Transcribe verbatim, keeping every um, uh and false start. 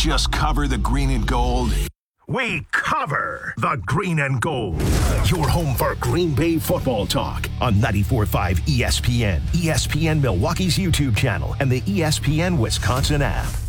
just cover the green and gold. We cover the green and gold. Your home for Green Bay football talk on ninety-four point five E S P N, E S P N Milwaukee's YouTube channel, and the E S P N Wisconsin app.